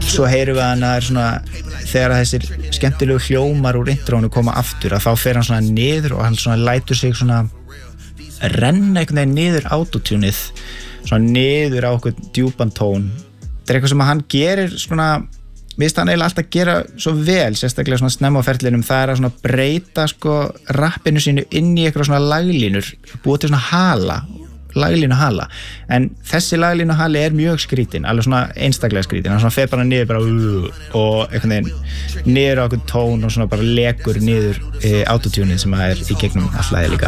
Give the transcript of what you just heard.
svo heyrum við hann að svona, þegar þessir skemmtilegu hljómar úr intrónu koma aftur að þá fer hann svona niður og hann svona lætur sig svona renna einhvern veginn niður autotunið svona niður á okkur djúpan tón þetta eitthvað sem hann gerir svona mér finnst hann eiginlega alltaf að gera svo vel sérstaklega svona snemma á ferlinum það að svona breyta sko rappinu sínu inn í eitthvað svona laglínur búið til svona laglínu hala en þessi laglínu hali mjög skrítin alveg svona einstaklega skrítin hann svona fer bara niður bara og einhvern veginn niður á okkur tón og svona bara lekur niður autotunið sem í gegnum all lagið líka